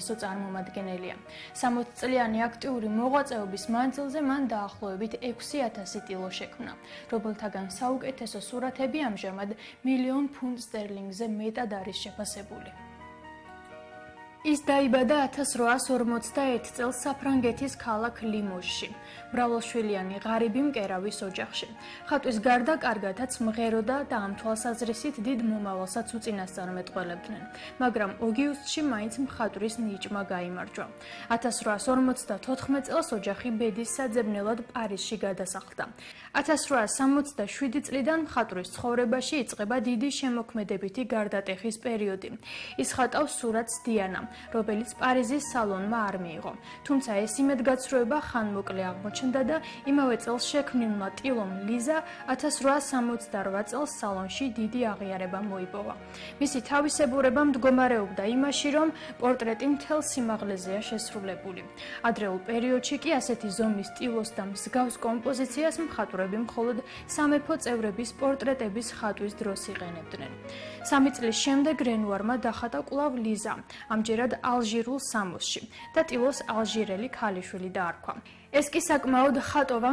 საუკეთესო წარმომადგენელია. 60 წლიანი აქტიური მოღვაწეობის მანძილზე მან დაახლოებით 6,000 ტილო შექმნა, რომელთაგან საუკეთესო სურათები ამჟამად $1,000,000 სტერლინგზე მეტად არის შეფასებული. ის დაიბადა 1851 წელს საფრანგეთის ქალაქ ლიმოჟში, მრავალშვილიანი ღარიბი მკერავის ოჯახში. ხატვის გარდა კარგადაც მღეროდა და ამ თვალსაზრისით დიდ მომავალსაც უწინასწარმეტყველებდნენ, მაგრამ ოგიუსტში მაინც მხატვრის ნიჭმა გაიმარჯვა. 1854 წელს ოჯახი ბედის საძებნელად პარიზში გადასახლდა. 1867 წლიდან მხატვრის ცხოვრებაში იწყება დიდი შემოქმედებითი გარდატეხის პერიოდი. ის ხატავს სურათს დიანა, რომელიც პარიზის სალონმა არ მიიღო. თუმცა ეს იმედგაცრუება ხანმოკლე აღმოჩნდა და იმავე წელს შექმნილმა ტილომ ლიზა 1868 წელს სალონში დიდი აღიარება მოიპოვა. მისი თავისებურება მდგომარეობდა იმაში, რომ პორტრეტი მთელ სიმაღლეზეა შესრულებული. ადრეულ პერიოდში კი ასეთი ზომის ტილოს და მსგავს კომპოზიციას მხატვრები მხოლოდ სამეფო წევრების პორტრეტების ხატვის დროს იყენებდნენ. 3 წლის შემდეგ რენუარმა დახატა კვლავ ლიზა, ამჯერად ალჟირულ სამოსში და ტილოს ალჟირელი ქალიშვილი დაარქვა. ეს კი საკმაოდ ხატოვან